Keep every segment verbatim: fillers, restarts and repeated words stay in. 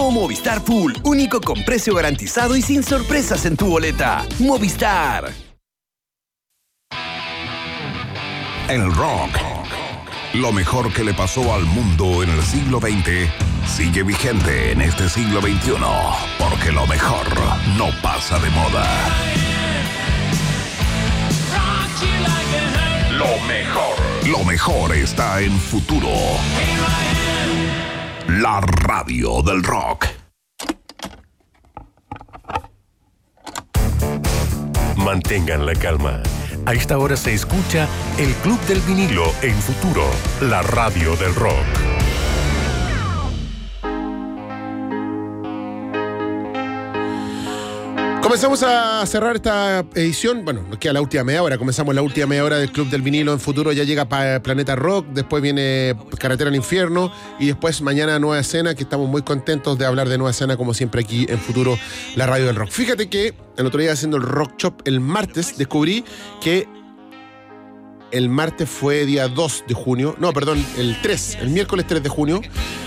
Llegó Movistar Full, único con precio garantizado y sin sorpresas en tu boleta. Movistar. El rock, lo mejor que le pasó al mundo en el siglo veinte, sigue vigente en este siglo veintiuno, porque lo mejor no pasa de moda. Lo mejor, lo mejor está en Futuro. La radio del rock. Mantengan la calma. A esta hora se escucha el Club del Vinilo en Futuro, la radio del rock. Comenzamos a cerrar esta edición. Bueno, nos queda la última media hora. Comenzamos la última media hora del Club del Vinilo en Futuro. Ya llega para Planeta Rock, después viene Carretera al Infierno y después mañana Nueva Escena, que estamos muy contentos de hablar de Nueva Escena como siempre aquí en Futuro, la radio del rock. Fíjate que el otro día haciendo el Rock Shop el martes descubrí que el martes fue día dos de junio, no, perdón, el tres, el miércoles tres de junio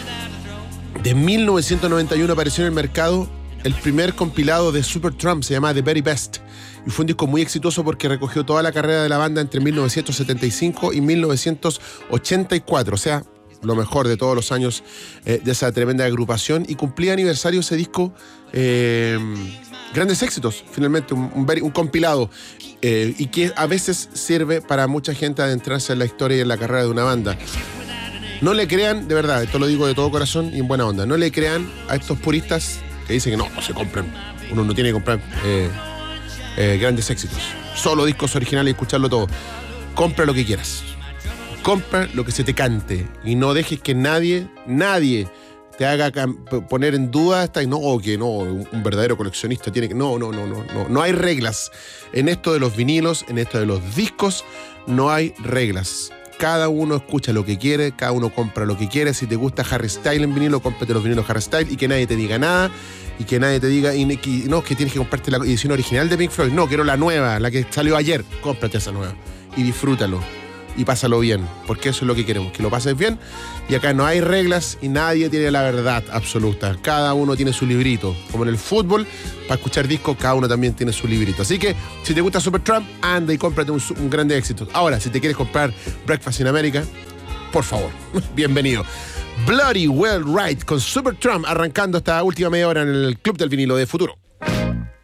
de mil novecientos noventa y uno apareció en el mercado el primer compilado de Supertramp, se llama The Very Best, y fue un disco muy exitoso porque recogió toda la carrera de la banda entre mil novecientos setenta y cinco y mil novecientos ochenta y cuatro, o sea, lo mejor de todos los años eh, de esa tremenda agrupación, y cumplía aniversario ese disco, eh, grandes éxitos, finalmente, un, un, un compilado, eh, y que a veces sirve para mucha gente adentrarse en la historia y en la carrera de una banda. No le crean, de verdad, esto lo digo de todo corazón y en buena onda, no le crean a estos puristas que dicen que no, no se compran, uno no tiene que comprar eh, eh, grandes éxitos, solo discos originales y escucharlo todo. Compra lo que quieras, compra lo que se te cante y no dejes que nadie, nadie te haga poner en duda esta, no, que no, un verdadero coleccionista tiene que, no, no, no, no, no, no hay reglas en esto de los vinilos, en esto de los discos, no hay reglas. Cada uno escucha lo que quiere, cada uno compra lo que quiere. Si te gusta Harry Styles en vinilo, cómprate los vinilos Harry Styles y que nadie te diga nada. Y que nadie te diga, y, y, no, que tienes que comprarte la edición original de Pink Floyd. No, quiero la nueva, la que salió ayer. Cómprate esa nueva y disfrútalo y pásalo bien, porque eso es lo que queremos, que lo pases bien. Y acá no hay reglas y nadie tiene la verdad absoluta. Cada uno tiene su librito. Como en el fútbol, para escuchar discos, cada uno también tiene su librito. Así que, si te gusta Supertramp, anda y cómprate un, un grande éxito. Ahora, si te quieres comprar Breakfast in America, por favor, bienvenido. Bloody Well Right con Supertramp, arrancando esta última media hora en el Club del Vinilo de Futuro.